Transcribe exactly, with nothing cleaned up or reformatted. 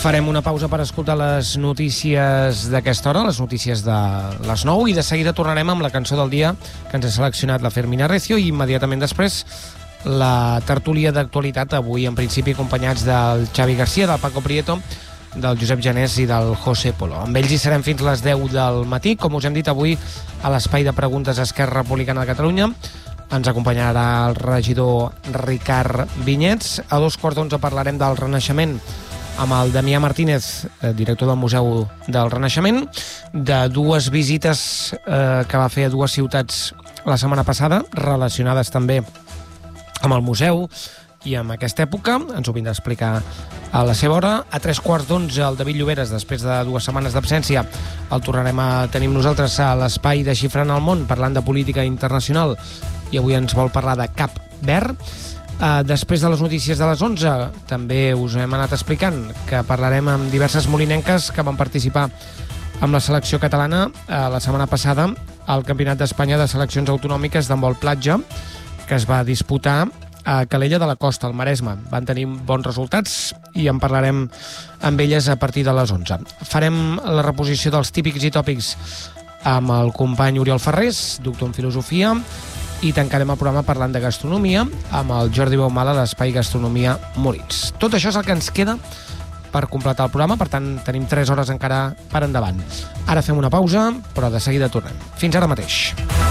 Farem una pausa per escoltar les notícies d'aquesta hora, les notícies de les nou, i de seguida tornarem amb la cançó del dia que ens ha seleccionat la Fermina Recio, i immediatament després la tertúlia d'actualitat, avui en principi acompanyats del Xavi García, del Paco Prieto, del Josep Janés i del José Polo. Amb ells hi serem fins les deu del matí. Com us hem dit, avui a l'espai de preguntes Esquerra Republicana de Catalunya ens acompanyarà el regidor Ricard Vinyets. A dos quarts d'onze parlarem del Renaixement amb el Damià Martínez, director del Museu del Renaixement, de dues visites eh, que va fer a dues ciutats la setmana passada, relacionades també amb el museu i amb aquesta època. Ens ho vindrà a explicar a la seva hora. A tres quarts d'onze el David Lloberes, després de dues setmanes d'absència, el tornarem a tenir nosaltres a l'espai de Xifrant el Món, parlant de política internacional, i avui ens vol parlar de Cap Verd. Uh, després de les notícies de les onze també us hem anat explicant que parlarem amb diverses molinenques que van participar amb la selecció catalana uh, la setmana passada al Campionat d'Espanya de Seleccions Autonòmiques d'handbol platja, que es va disputar a Calella de la Costa, al Maresme. Van tenir bons resultats i en parlarem amb elles a partir de les onze. Farem la reposició dels típics i tòpics amb el company Oriol Ferrés, doctor en filosofia, i tancarem el programa parlant de gastronomia amb el Jordi Baumala, a l'espai Gastronomia Molins. Tot això és el que ens queda per completar el programa, per tant tenim tres hores encara per endavant. Ara fem una pausa, però de seguida tornem. Fins ara mateix.